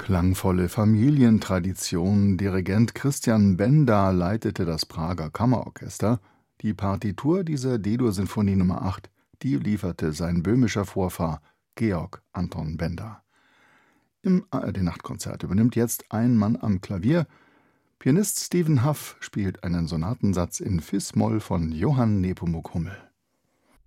Klangvolle Familientradition. Dirigent Christian Benda leitete das Prager Kammerorchester. Die Partitur dieser D-Dur-Sinfonie Nr. 8, die lieferte sein böhmischer Vorfahr Georg Anton Benda. Im ARD-Nachtkonzert übernimmt jetzt ein Mann am Klavier. Pianist Stephen Huff spielt einen Sonatensatz in Fis-Moll von Johann Nepomuk Hummel.